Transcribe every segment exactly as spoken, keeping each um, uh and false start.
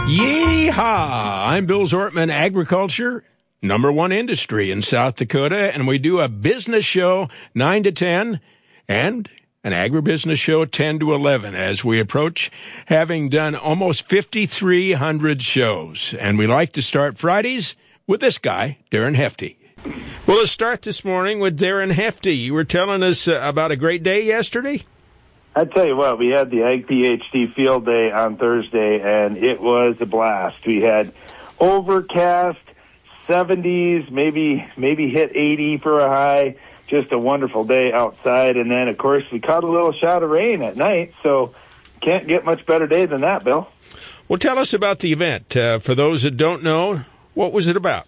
Yeehaw! I'm Bill Zortman, agriculture, number one industry in South Dakota, and we do a business show nine to ten and an agribusiness show ten to eleven as we approach having done almost fifty-three hundred shows. And we like to start Fridays with this guy, Darren Hefty. Well, let's start this morning with Darren Hefty. You were telling us uh, about a great day yesterday? I tell you what, we had the Ag PhD field day on Thursday, and it was a blast. We had overcast, seventies, maybe maybe hit eighty for a high. Just a wonderful day outside. And then, of course, we caught a little shot of rain at night, so can't get much better day than that, Bill. Well, tell us about the event. Uh, for those that don't know, what was it about?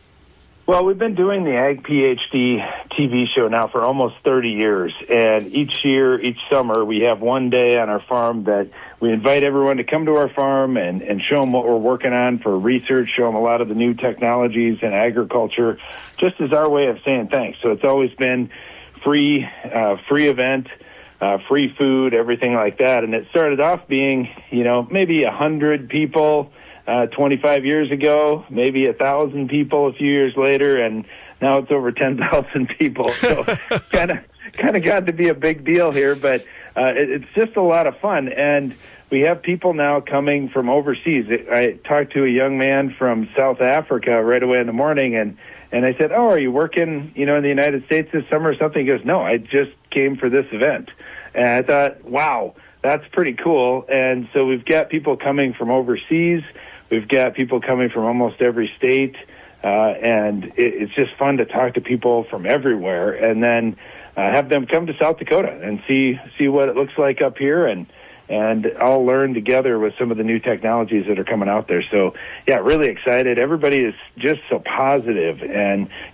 Well, we've been doing the Ag PhD T V show now for almost thirty years, and each year, each summer, we have one day on our farm that we invite everyone to come to our farm and, and show them what we're working on for research, show them a lot of the new technologies in agriculture, just as our way of saying thanks. So it's always been free, uh, free event, uh, free food, everything like that, and it started off being, you know, maybe a hundred people, Uh, twenty-five years ago, maybe a thousand people a few years later, and now it's over ten thousand people. So kind of kind of got to be a big deal here, but uh, it, it's just a lot of fun. And we have people now coming from overseas. I talked to a young man from South Africa right away in the morning, and, and I said, oh, are you working, you know, in the United States this summer or something? He goes, no, I just came for this event. And I thought, wow, that's pretty cool. And so we've got people coming from overseas. We've got people coming from almost every state, uh, and it, it's just fun to talk to people from everywhere, and then uh, have them come to South Dakota and see see what it looks like up here, and and all learn together with some of the new technologies that are coming out there. So, yeah, really excited. Everybody is just so positive and